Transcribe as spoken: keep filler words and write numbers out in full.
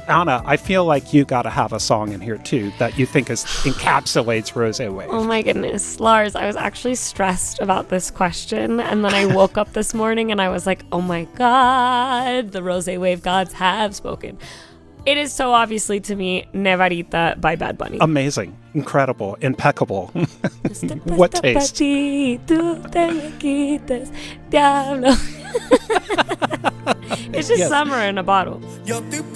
Anna, I feel like you got to have a song in here too that you think is encapsulates Rosé Wave. Oh my goodness. Lars, I was actually stressed about this question, and then I woke up this morning and I was like, oh my God, the Rosé Wave gods have spoken. It is so obviously to me Nevarita by Bad Bunny. Amazing, incredible, impeccable. What taste? It's just Yes. summer in a bottle.